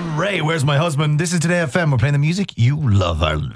Ray, where's my husband? This is Today FM. We're playing the music you love.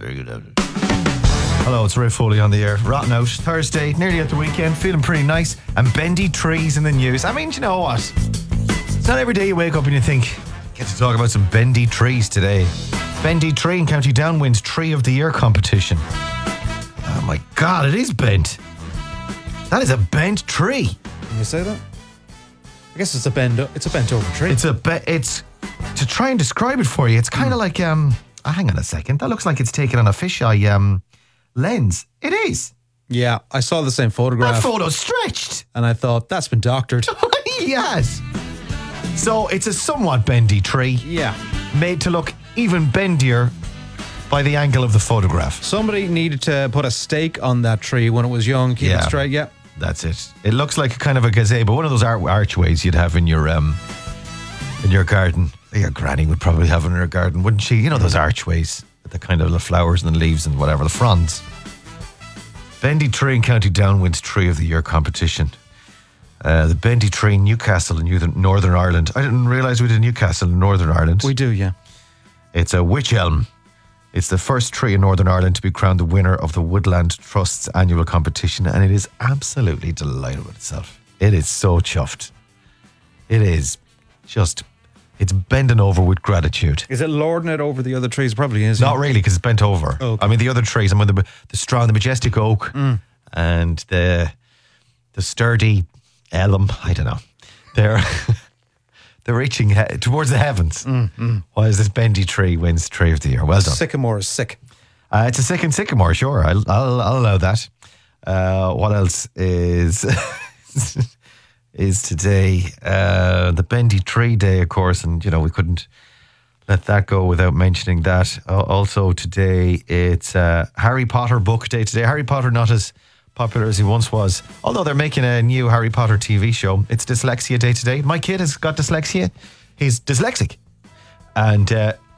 Hello, it's Ray Foley on the air. Rotten out. Thursday, nearly at the weekend, feeling pretty nice. And bendy trees in the news. I mean, you know what? It's not every day you wake up and you think, get to talk about some bendy trees today. Bendy Tree in County Down wins Tree of the Year competition. Oh my God, it is bent. That is a bent tree. Can you say that? I guess it's a bent over tree. It's to try and describe it for you. It's kind of like hang on a second. That looks like it's taken on a fisheye lens. It is. Yeah, I saw the same photograph. That photo's stretched. And I thought, that's been doctored. Yes. So it's a somewhat bendy tree. Yeah. Made to look even bendier by the angle of the photograph. Somebody needed to put a stake on that tree when it was young, keep it straight. Yeah. That's it. It looks like a kind of a gazebo, one of those archways you'd have in your garden. Your granny would probably have in her garden, wouldn't she? You know those archways with the kind of the flowers and the leaves and whatever, the fronds. Bendy Tree in County Down wins Tree of the Year competition. The Bendy Tree in Newcastle in Northern Ireland. I didn't realise we did Newcastle in Northern Ireland. We do, yeah. It's a wych elm. It's the first tree in Northern Ireland to be crowned the winner of the Woodland Trust's annual competition, and it is absolutely delighted with itself. It is so chuffed. It is just, it's bending over with gratitude. Is it lording it over the other trees? Probably is. Not really, because it's bent over. Okay. I mean, the other trees, I mean, the strong, the majestic oak and the sturdy elm, I don't know. They're reaching towards the heavens. Whilst this bendy tree wins Tree of the Year. Well done. Sycamore is sick. It's a sick and sycamore, sure. I'll allow that. What else is is today? The Bendy Tree Day, of course, and we couldn't let that go without mentioning that. Also today, it's Harry Potter book day today. Harry Potter not as popular as he once was, although they're making a new Harry Potter TV show. It's Dyslexia Day today. My kid has got dyslexia. He's dyslexic, and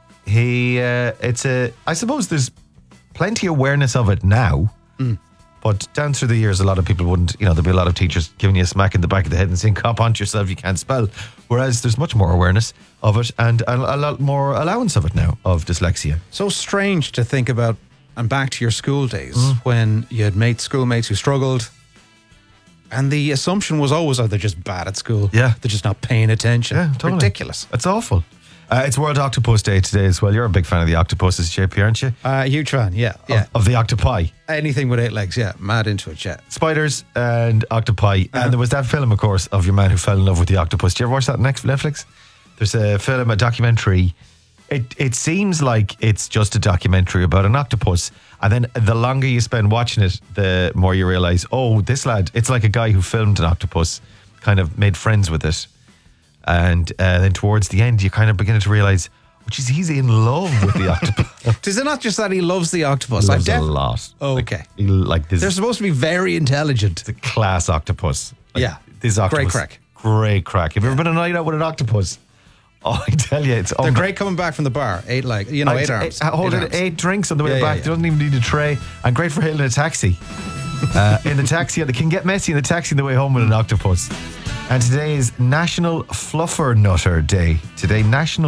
I suppose there's plenty of awareness of it now, but down through the years, a lot of people wouldn't. There'll be a lot of teachers giving you a smack in the back of the head and saying, "Cop onto yourself, you can't spell." Whereas there's much more awareness of it and a lot more allowance of it now, of dyslexia. So strange to think about. And back to your school days when you had schoolmates who struggled, and the assumption was always, they're just bad at school. Yeah. They're just not paying attention. Yeah, totally. Ridiculous. It's awful. It's World Octopus Day today as well. You're a big fan of the octopuses, JP, aren't you? Huge fan, yeah. Of the octopi. Anything with 8 legs, yeah. Mad into it, yeah. Spiders and octopi. And there was that film, of course, of your man who fell in love with the octopus. Did you ever watch that on Netflix? There's a film, a documentary. It seems like it's just a documentary about an octopus, and then the longer you spend watching it, the more you realise, this lad, it's like a guy who filmed an octopus, kind of made friends with it, and then towards the end you kind of begin to realise, he's in love with the octopus. Is it not just that he loves the octopus? He loves a lot. Okay. They're supposed to be very intelligent. The class octopus. This octopus. Great crack. Great crack. Have you ever been on a night out with an octopus? Oh, I tell you, they're great coming back from the bar. 8 legs, 8 arms. Holding 8 drinks on the way back. They don't even need a tray. And great for hailing a taxi. In the taxi, they can get messy in the taxi on the way home with an octopus. And today is National Fluffer Nutter Day. Today, National